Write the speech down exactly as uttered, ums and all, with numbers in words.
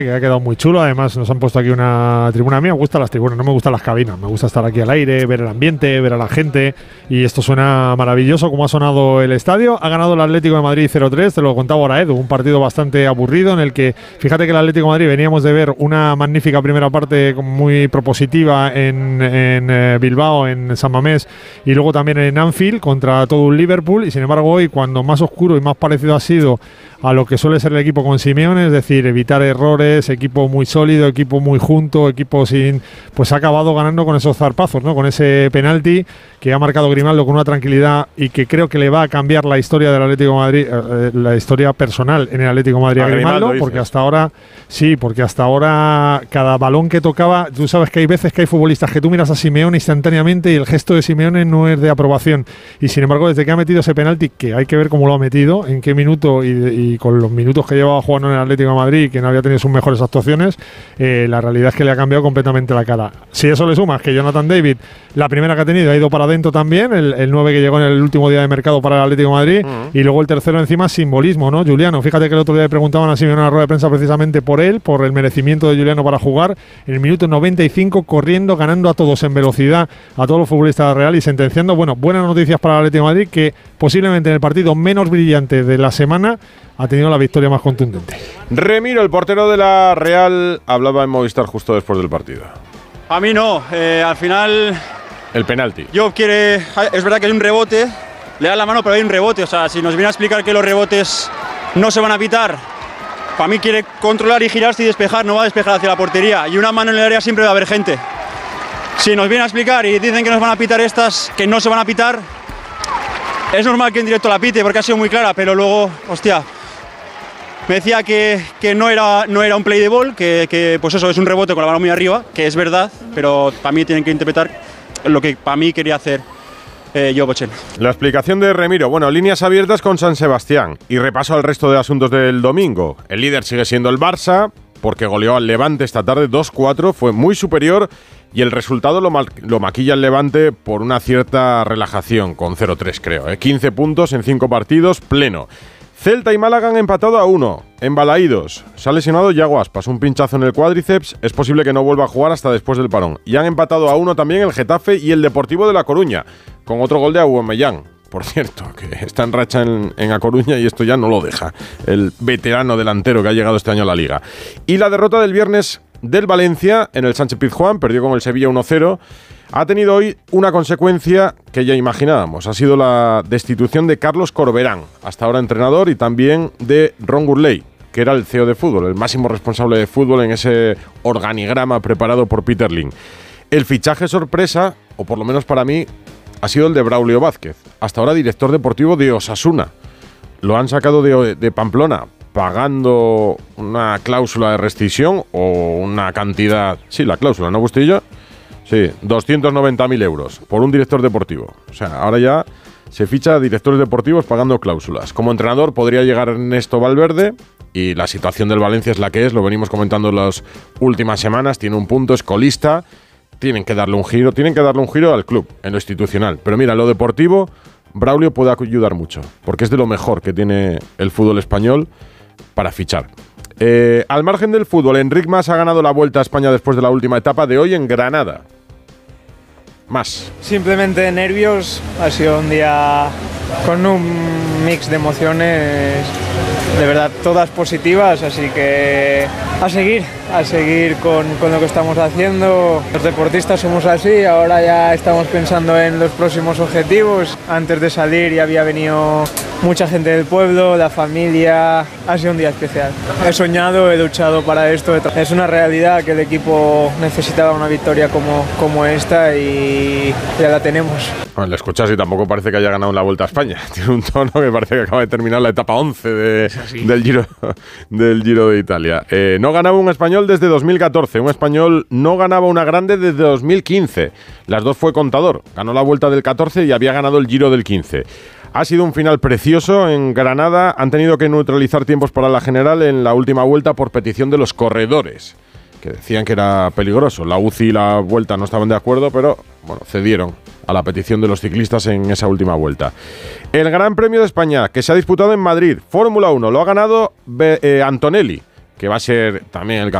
que ha quedado muy chulo. Además nos han puesto aquí una tribuna. A mí me gustan las tribunas, no me gustan las cabinas. Me gusta estar aquí al aire, ver el ambiente, ver a la gente, y esto suena maravilloso como ha sonado el estadio. Ha ganado el Atlético de Madrid cero tres, te lo contaba ahora Edu, un partido bastante aburrido en el que, fíjate que el Atlético de Madrid veníamos de ver una magnífica primera parte muy propositiva en, en eh, Bilbao, en San Mamés, y luego también en Anfield contra todo un Liverpool, y sin embargo hoy, cuando más oscuro y más parecido ha sido a lo que suele ser el equipo con Simeone, es decir, evitar errores, equipo muy sólido, equipo muy junto, equipo sin, pues ha acabado ganando con esos zarpazos, ¿no? Con ese penalti que ha marcado Grimaldo con una tranquilidad y que creo que le va a cambiar la historia del Atlético de Madrid, eh, la historia personal en el Atlético de Madrid a, a Grimaldo, Grimaldo porque hasta ahora, sí, porque hasta ahora cada balón que tocaba, tú sabes que hay veces que hay futbolistas que tú miras a Simeone instantáneamente y el gesto de Simeone no es de aprobación, y sin embargo desde que ha metido ese penalti, que hay que ver cómo lo ha metido, en qué minuto y, y con los minutos que llevaba jugando en el Atlético de Madrid, que no había tenido sus mejores actuaciones, eh, la realidad es que le ha cambiado completamente la cara. Si eso le sumas que Jonathan David, la primera que ha tenido, ha ido para adentro también, el, el nueve que llegó en el último día de mercado para el Atlético de Madrid, uh-huh. y luego el tercero encima, simbolismo, ¿no? Juliano, fíjate que el otro día le preguntaban a Simeone en la rueda de prensa precisamente por él, por el merecimiento de Juliano para jugar, en el minuto noventa y cinco, corriendo, ganando a todos en velocidad, a todos los futbolistas de Real y sentenciando. Bueno, buenas noticias para el Atlético de Madrid, que posiblemente en el partido menos brillante de la semana ha tenido la victoria más contundente. Remiro, el portero de la Real, hablaba en Movistar justo después del partido. A mí no, eh, al final... El penalti. Yo quiere, es verdad que hay un rebote, le da la mano pero hay un rebote, o sea, si nos viene a explicar que los rebotes no se van a pitar, para mí quiere controlar y girarse y despejar, no va a despejar hacia la portería, y una mano en el área siempre va a haber gente. Si nos viene a explicar y dicen que nos van a pitar estas, que no se van a pitar, es normal que en directo la pite porque ha sido muy clara, pero luego, hostia, me decía que, que no, era, no era un play de ball, que, que pues eso es un rebote con la mano muy arriba, que es verdad, pero para mí tienen que interpretar lo que para mí quería hacer eh, yo, Bochen. La explicación de Remiro. Bueno, líneas abiertas con San Sebastián. Y repaso al resto de asuntos del domingo. El líder sigue siendo el Barça, porque goleó al Levante esta tarde dos cuatro, fue muy superior, y el resultado lo, ma- lo maquilla el Levante por una cierta relajación, con cero tres creo. ¿eh? quince puntos en cinco partidos, pleno. Celta y Málaga han empatado a uno, en Balaídos. Se ha lesionado Yago Aspas, un pinchazo en el cuádriceps, es posible que no vuelva a jugar hasta después del parón. Y han empatado a uno también el Getafe y el Deportivo de La Coruña, con otro gol de Aubameyang. Por cierto, que está en racha en, en A Coruña y esto ya no lo deja. El veterano delantero que ha llegado este año a la Liga. Y la derrota del viernes del Valencia en el Sánchez Pizjuán, perdió con el Sevilla uno cero. Ha tenido hoy una consecuencia que ya imaginábamos. Ha sido la destitución de Carlos Corberán, hasta ahora entrenador, y también de Ron Gurley, que era el C E O de fútbol, el máximo responsable de fútbol en ese organigrama preparado por Peter Lim. El fichaje sorpresa, o por lo menos para mí, ha sido el de Braulio Vázquez, hasta ahora director deportivo de Osasuna. Lo han sacado de, de Pamplona, pagando una cláusula de rescisión o una cantidad... Sí, la cláusula, ¿no, Bustillo? Sí, doscientos noventa mil euros por un director deportivo. O sea, ahora ya se ficha a directores deportivos pagando cláusulas. Como entrenador podría llegar Ernesto Valverde, y la situación del Valencia es la que es, lo venimos comentando en las últimas semanas, tiene un punto, es colista, tienen que darle un giro, tienen que darle un giro al club, en lo institucional. Pero mira, en lo deportivo, Braulio puede ayudar mucho, porque es de lo mejor que tiene el fútbol español para fichar. Eh, al margen del fútbol, Enric Mas ha ganado la Vuelta a España después de la última etapa de hoy en Granada. Más. Simplemente nervios, ha sido un día con un mix de emociones, de verdad todas positivas, así que a seguir, a seguir con, con lo que estamos haciendo. Los deportistas somos así, ahora ya estamos pensando en los próximos objetivos. Antes de salir ya había venido mucha gente del pueblo, la familia, ha sido un día especial. He soñado, he luchado para esto, es una realidad que el equipo necesitaba una victoria como, como esta y ya la tenemos. Bueno, le escuchas y tampoco parece que haya ganado la Vuelta a España. Tiene un tono que parece que acaba de terminar la etapa once de, del, Giro, del Giro de Italia. Eh, no ganaba un español desde dos mil catorce, un español no ganaba una grande desde dos mil quince. Las dos fue Contador, ganó la Vuelta del catorce y había ganado el Giro del quince. Ha sido un final precioso en Granada. Han tenido que neutralizar tiempos para la general en la última vuelta por petición de los corredores, que decían que era peligroso. La U C I y la Vuelta no estaban de acuerdo, pero bueno, cedieron a la petición de los ciclistas en esa última vuelta. El Gran Premio de España, que se ha disputado en Madrid, Fórmula uno, lo ha ganado eh, Antonelli, que va a ser también el